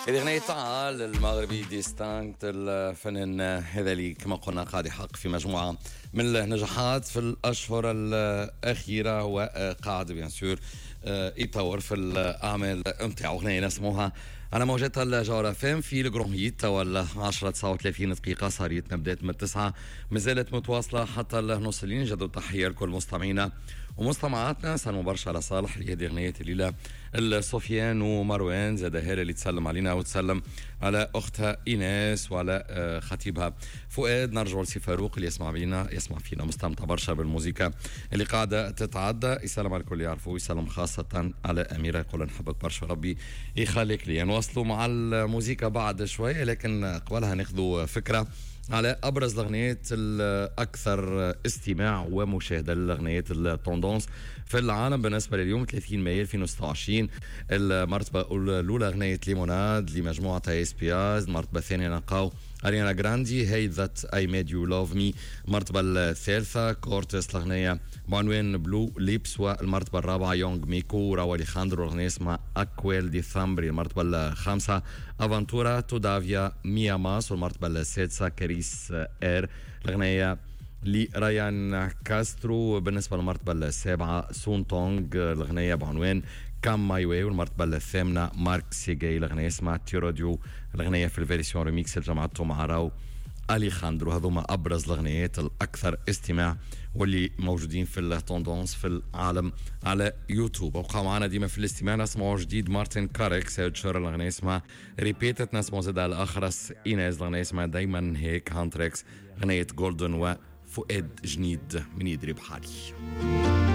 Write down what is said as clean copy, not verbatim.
هذه أغنية تعال المغربي ديستانكت. الفنان هذا اللي كما قلنا قاعد يحقق في مجموعة من النجاحات في الأشهر الأخيرة، وقاعد بيان سور يطور في الأعمال متاعو. أغنية اسمها على موجات الجوهرة فام في الجرون هيت ولا 10 39 دقيقة صاريتنا بدات من 9 مازالت متواصلة حتى النص الليل. جدوا تحية لكل مستمعينا ومستمعاتنا. سلام برشا على صالح اللي هذه أغنية الليلة الصوفيان ومروان زاد هالة اللي تسلم علينا وتسلم على أختها إيناس وعلى خطيبها فؤاد. نرجع لسي فاروق اللي يسمع فينا مستمتع برشا بالموسيقى اللي قاعدة تتعدى. يسلم على الكل يعرفوا، يسلم خاصة على أميرة يقول نحبك برشا ربي يخليك لي. نواصلوا مع الموسيقى بعد شوية، لكن قبلها ناخذوا فكرة على أبرز الأغنيات الأكثر استماع ومشاهدة للأغنيات التوندونس في العالم بالنسبة لليوم 30 مايو 2026. المرتبة الأولى أغنية ليموناد لمجموعة اس بي اس. المرتبة الثانية نلقاو أريانا جراندي هاي ذات اي ميد يو لوف مي. المرتبة الثالثة كورتس الأغنية بعنوان بلو ليبس. والمرتبة الرابعة يونغ ميكو راوا ليخاندرو الأغنية اسمها أكويل دي ثامبري. المرتبة الخامسة أفانتورا تودافيا مياماس. والمرتبة السادسة كريس اير الأغنية لريان كاسترو. بالنسبة للمرتبة السابعة سون تونغ الأغنية بعنوان كام ماي واي. والمرتبة الثامنة مارك سيجاي الأغنية اسمها تيروديو الأغنية في الفيرسيون ريميكس اللي جمعته مع راو أليخاندرو. هذوما أبرز الأغنيات الأكثر استماع واللي موجودين في التوندونس في العالم على يوتيوب. وبقى معنا ديما في الاستماع نسمعوا جديد مارتن كاريكس هيدشر الأغنية اسمها ريبيتت. نسمعوا زاد على الأخرس إيناز الأغنية اسمها دايما هيك. هانتريكس أغنية جولدن وفؤاد جنيد من يدري بحالي.